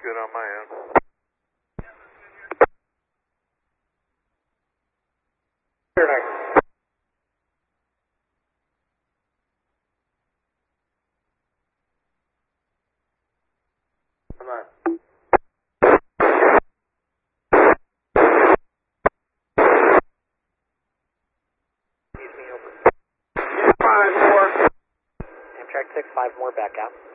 good on my end. Here next. Come on. Amtrak 6, 5 more back out.